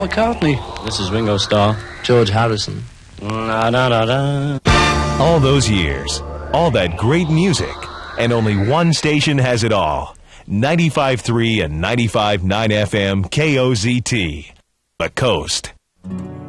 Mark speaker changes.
Speaker 1: McCartney.
Speaker 2: This is Ringo Starr.
Speaker 1: George Harrison.
Speaker 3: All those years, all that great music, and only one station has it all. 95.3 and 95.9 FM KOZT. The Coast.